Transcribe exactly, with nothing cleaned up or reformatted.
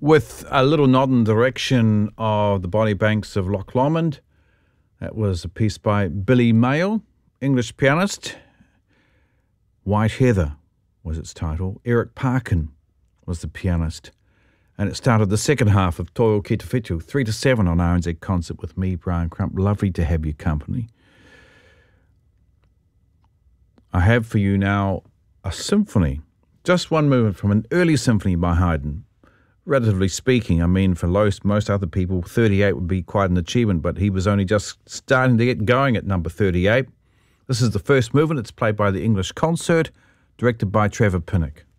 with a little nod in the direction of the Bonnie Banks of Loch Lomond. That was a piece by Billy Mayle, English pianist. White Heather was its title. Eric Parkin was the pianist. And it started the second half of Toi o Ki Te Whetū, three to seven on R N Z Concert with me, Brian Crump. Lovely to have your company. I have for you now a symphony, just one movement from an early symphony by Haydn. Relatively speaking, I mean, for most, most other people, thirty-eight would be quite an achievement, but he was only just starting to get going at number thirty-eight. This is the first movement. It's played by the English Concert, directed by Trevor Pinnock.